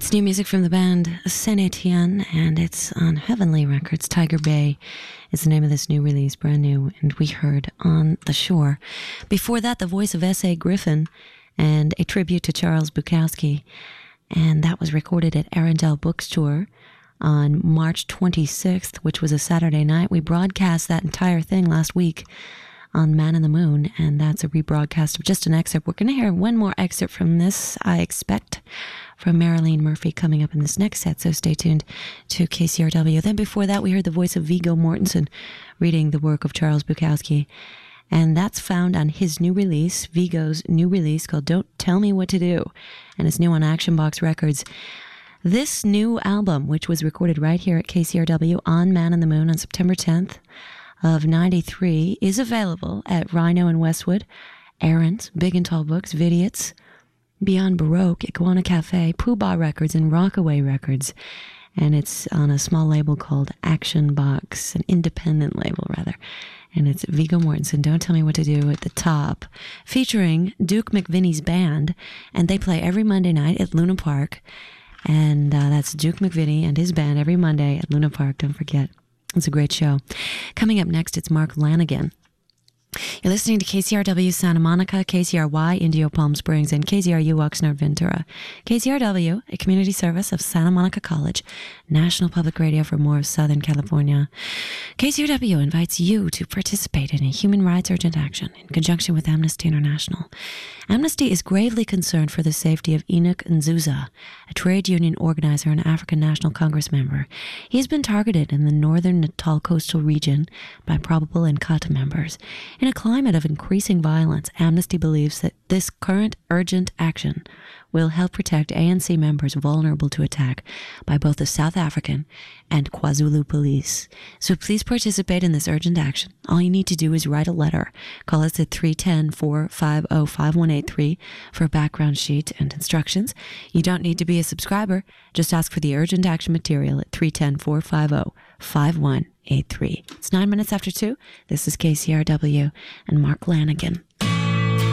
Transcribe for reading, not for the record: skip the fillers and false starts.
It's new music from the band Saint Etienne, and it's on Heavenly Records. Tiger Bay is the name of this new release, brand new, and we heard On the Shore. Before that, the voice of S.A. Griffin and a tribute to Charles Bukowski, and that was recorded at Arundel Bookstore on March 26th, which was a Saturday night. We broadcast that entire thing last week on Man in the Moon, and that's a rebroadcast of just an excerpt. We're going to hear one more excerpt from this, I expect, from Marilyn Murphy coming up in this next set, so stay tuned to KCRW. Then before that, we heard the voice of Viggo Mortensen reading the work of Charles Bukowski, and that's found on his new release, Viggo's new release called Don't Tell Me What to Do, and it's new on Action Box Records. This new album, which was recorded right here at KCRW on Man in the Moon on September 10th of 93, is available at Rhino in Westwood, Aaron's, Big and Tall Books, Vidiot's, Beyond Baroque, Iguana Cafe, Pooh-Bah Records, and Rockaway Records. And it's on a small label called Action Box, an independent label, rather. And it's Viggo Mortensen, Don't Tell Me What to Do at the top, featuring Duke McVinnie's band. And they play every Monday night at Luna Park. And that's Duke McVinnie and his band every Monday at Luna Park, don't forget. It's a great show. Coming up next, it's Mark Lanigan. You're listening to KCRW Santa Monica, KCRY Indio Palm Springs, and KZRU Oxnard Ventura. KCRW, a community service of Santa Monica College, National Public Radio for more of Southern California. KCRW invites you to participate in a human rights urgent action in conjunction with Amnesty International. Amnesty is gravely concerned for the safety of Enoch Nzuza, a trade union organizer and African National Congress member. He has been targeted in the northern Natal coastal region by probable Inkatha members. In a climate of increasing violence, Amnesty believes that this current urgent action will help protect ANC members vulnerable to attack by both the South African and KwaZulu police. So please participate in this urgent action. All you need to do is write a letter. Call us at 310-450-5183 for a background sheet and instructions. You don't need to be a subscriber. Just ask for the urgent action material at 310-450-5183. It's 9 minutes after 2. This is KCRW and Mark Lanigan.